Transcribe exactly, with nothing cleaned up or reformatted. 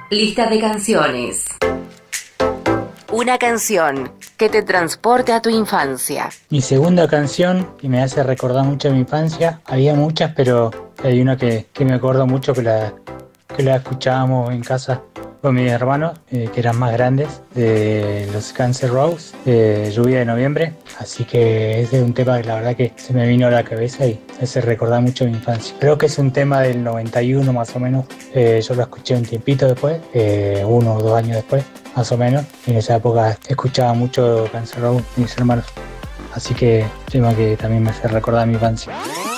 Lista de canciones. Una canción que te transporte a tu infancia. Mi segunda canción, que me hace recordar mucho a mi infancia, había muchas, pero hay una que, que me acuerdo mucho que la, que la escuchábamos en casa con mis hermanos, eh, que eran más grandes, de los Guns N' Roses, de Lluvia de Noviembre. Así que ese es un tema que la verdad que se me vino a la cabeza y me hace recordar mucho mi infancia. Creo que es un tema del noventa y uno más o menos. Eh, yo lo escuché un tiempito después, eh, uno o dos años después, más o menos. Y en esa época escuchaba mucho Guns N' Roses, mis hermanos. Así que tema que también me hace recordar mi infancia.